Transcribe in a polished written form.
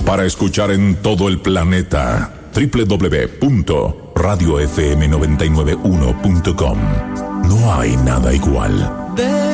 Para escuchar en todo el planeta, www.radiofm991.com. No hay nada igual.